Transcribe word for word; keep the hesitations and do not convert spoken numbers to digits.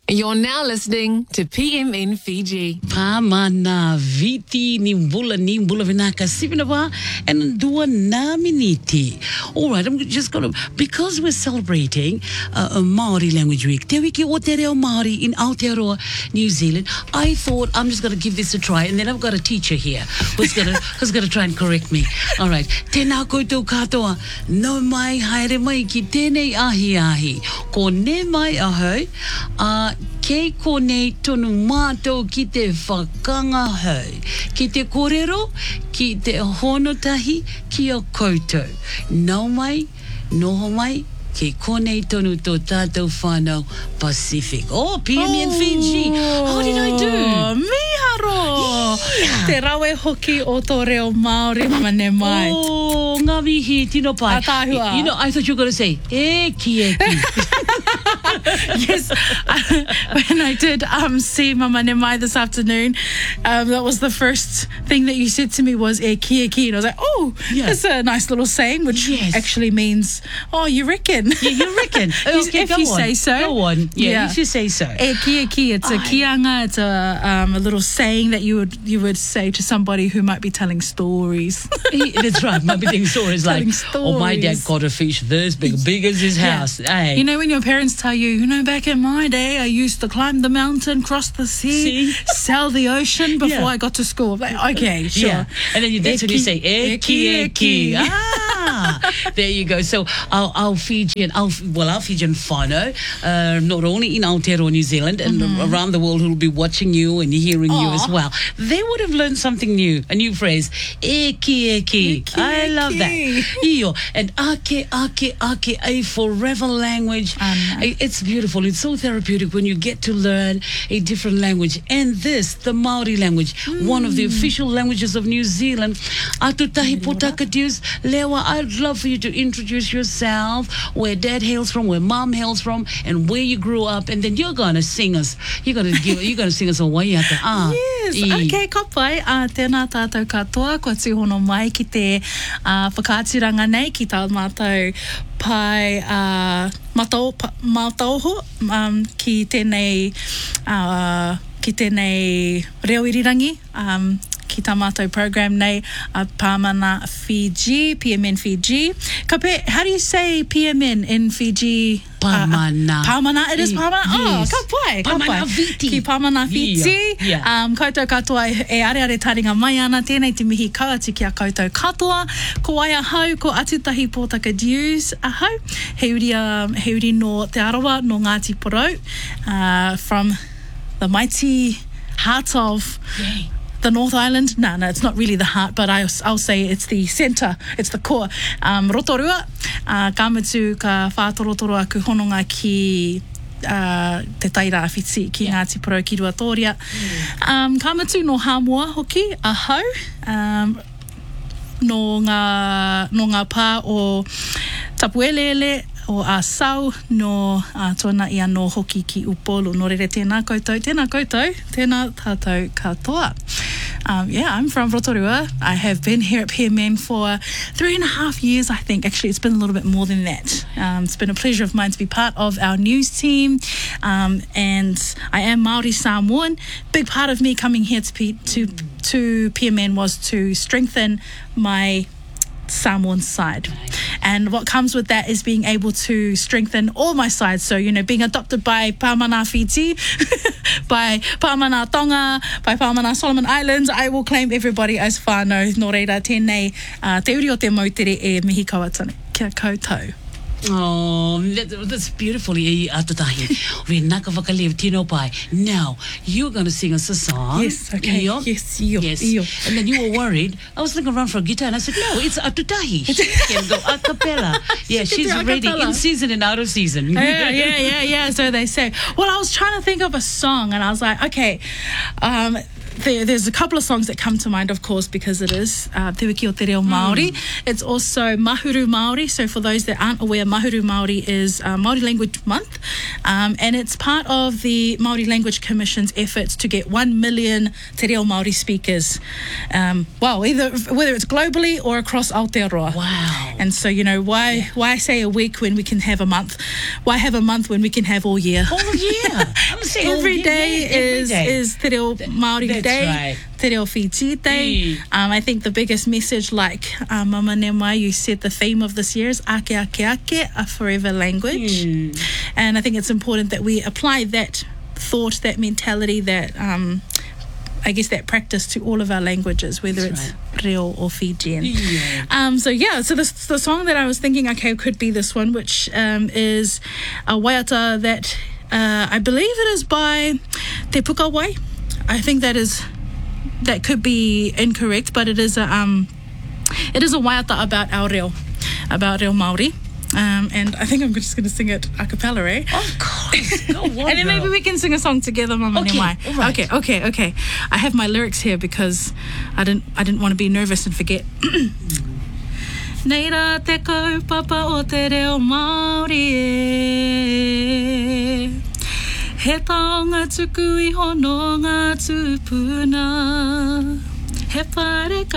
You're now listening to P M N Fiji. Pamana viti ni mbula ni mbula vinaka sivinawa and dua na miniti. All right, I'm just gonna, because we're celebrating uh, a Maori language week, Te wiki o te reo Maori in Aotearoa, New Zealand, I thought I'm just gonna give this a try, and then I've got a teacher here who's gonna who's gonna try and correct me. All right, tēnā koutou katoa, no mai haere mai ki tēnei ahi ahi, ko ne mai ahau, a kei konei tonu mātou ki te whakanga hau, ki te kōrero, ki te honotahi, ki a koutou. Nau mai, noho mai, ki konei tonu tō tātou whānau Pacific. Oh, P M N oh, Fiji. How did I do? Miharo! Yeah. Te rawe hoki o tō reo Māori mane mai. Oh, ngā mihi, tino pai. Atahua. You know, I thought you were going to say, e ki e ki. Yes, uh, when I did um, see Mama Nemai this afternoon, um, that was the first thing that you said to me was e ki e ki. And I was like, oh, yeah. That's a nice little saying, which yes. actually means, oh, you reckon. Yeah, you reckon. Okay, if go you on. say so. Go on. Yeah, yeah. if you say so. E ki e ki, it's a kianga, it's a, um, a little saying that you would you would say to somebody who might be telling stories. That's right, might be telling stories like, stories. oh, my dad caught a fish this big, big as his house. Yeah. Hey. You know, when your parents tell you, you know, back in my day, I used to climb the mountain, cross the sea, See? sail the ocean before Yeah. I got to school. Like, okay, sure. Yeah. And then you, that's when you say, e ki e ki. Ah, there you go. So our, our Fijian, our, well, our Fijian whānau, uh, not only in Aotearoa, New Zealand, and mm-hmm. around the world who will be watching you and hearing Aww. you as well, they would have learned something new, a new phrase, e ki e ki. I love that. Iyo. And ake, ake, ake, a forever language. Um, It's beautiful. It's so therapeutic when you get to learn a different language. And this, the Maori language, mm. one of the official languages of New Zealand. Atutahi potakatus, Lewa, I'd love for you to introduce yourself, where dad hails from, where mom hails from, and where you grew up. And then you're going to sing us. You're going to give. You're going to sing us a waiata. Ah, yes. I. Okay, ka pai. Uh, tēnā tātou katoa, kua tūhono mai ki te uh, whakaatiranga nei, ki tā mātou pai uh, matau, pa, matauho um, ki tēnei uh, ki tēnei reo irirangi um, ki tā mātou program nei uh, Pāmana Fiji, P M N Fiji. Ka pe, how do you say P M N in Fiji? Pāmana. Uh, Pāmana, it is Pāmana? Yes. Oh, ka pai, ka pai. Pāmana Viti. Ki Pāmana Viti. Yeah. Yeah. Um, koutou katoa e are are taringa mai ana, tēnei te mihi kauati ki a koutou katoa. Ko ai ahau, ko atutahi pōtaka dius ahau. He uri, um, he uri no te arawa, no Ngāti Porou, uh, from the mighty heart of... Yay. The North Island? No, no, it's not really the heart, but I'll, I'll say it's the centre, it's the core. Um, Rotorua, uh, kamutu ka whātorotoro aku hononga ki uh, te taira awhiti ki yeah. Ngāti Porou ki Ruatoria. Mm. Um, kamutu no Hamua hoki, ahau, um, no ngā, no ngā pā o Tapuelele, o a sau no a tōna ia no hoki ki Upolu. No rere tēnā koutou, tēnā koutou, tēnā tātou katoa. Um, yeah, I'm from Rotorua. I have been here at P M N for three and a half years, I think. Actually, it's been a little bit more than that. Um, it's been a pleasure of mine to be part of our news team. Um, and I am Māori Samoan. Big part of me coming here to, P- to, to P M N was to strengthen my Samoan side, and what comes with that is being able to strengthen all my sides. So, you know, being adopted by Pāmana Fiji, by Pāmana Tonga, by Pāmana Solomon Islands, I will claim everybody as whānau. Nō reira, tēnei uh, te uri o te mautere e mihi kawatane. Kia koutou. Oh, that, that's beautiful. Atutahi. We naka whakalev tino pai. Now, you're going to sing us a song. Yes, okay. Iyo? Yes, iyo, yes. iyo. And then you were worried. I was looking around for a guitar and I said, no, it's Atutahi. She can go a cappella. Yeah, she's ready in season and out of season. yeah, yeah, yeah, yeah. So they say. Well, I was trying to think of a song and I was like, okay, um, there, there's a couple of songs that come to mind, of course, because it is uh, Te Wiki o Te Reo Māori. Mm. It's also Mahuru Māori. So for those that aren't aware, Mahuru Māori is uh, Māori Language Month, um, and it's part of the Māori Language Commission's efforts to get one million Te Reo Māori speakers. Um, well, either whether it's globally or across Aotearoa. Wow. And so, you know, why yeah. why say a week when we can have a month? Why have a month when we can have all year? All year. I'm saying every all day year, every is day. is Te Reo Māori That's Day. Right. Te Reo Fiji Day. Mm. Um, I think the biggest message, like uh, Mama Nemai, you said the theme of this year is Ake Ake Ake, a forever language. Mm. And I think it's important that we apply that thought, that mentality, that um, I guess that practice to all of our languages, whether That's it's right. Reo or Fijian. Yeah. Um, so yeah, so this, the song that I was thinking, okay, could be this one, which um, is a waiata that uh, I believe it is by Te Pukawai. I think that is that could be incorrect, but it is a um, it is a waiata about our reo, about reo Māori. Um, and I think I'm just going to sing it a cappella, eh? Of course. Go on, and then maybe girl. we can sing a song together, Mama okay, Nemai. all right. Okay, okay, okay. I have my lyrics here because I didn't I didn't want to be nervous and forget. Nei rā te kaupapa o te reo Māori e, he taonga tuku iho no ngā tūpuna, he pare